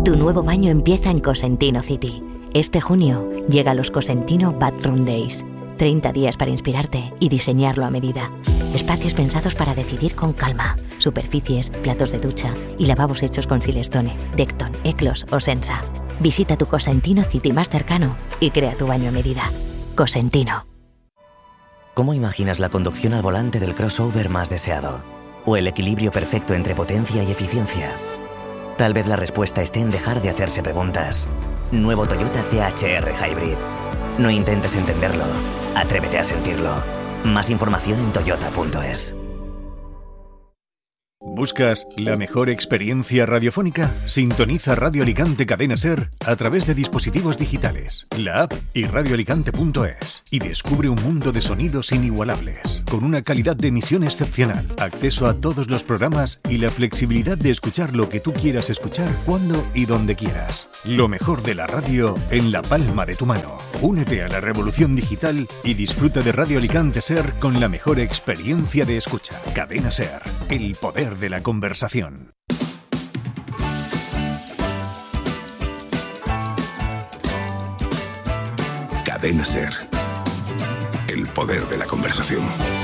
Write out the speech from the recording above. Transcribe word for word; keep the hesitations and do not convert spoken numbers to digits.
Tu nuevo baño empieza en Cosentino City. Este junio llega los Cosentino Bathroom Days. treinta días para inspirarte y diseñarlo a medida. Espacios pensados para decidir con calma. Superficies, platos de ducha y lavabos hechos con Silestone, Decton, Eclos o Sensa. Visita tu Cosentino City más cercano y crea tu baño a medida. Cosentino. ¿Cómo imaginas la conducción al volante del crossover más deseado? ¿O el equilibrio perfecto entre potencia y eficiencia? Tal vez la respuesta esté en dejar de hacerse preguntas. Nuevo Toyota T H R Hybrid. No intentes entenderlo, atrévete a sentirlo. Más información en toyota punto es. ¿Buscas la mejor experiencia radiofónica? Sintoniza Radio Alicante Cadena Ser a través de dispositivos digitales, la app y radio alicante punto es y descubre un mundo de sonidos inigualables, con una calidad de emisión excepcional, acceso a todos los programas y la flexibilidad de escuchar lo que tú quieras escuchar cuando y donde quieras. Lo mejor de la radio en la palma de tu mano. Únete a la revolución digital y disfruta de Radio Alicante Ser con la mejor experiencia de escucha. Cadena Ser, el poder de la conversación. Cadena Ser, el poder de la conversación.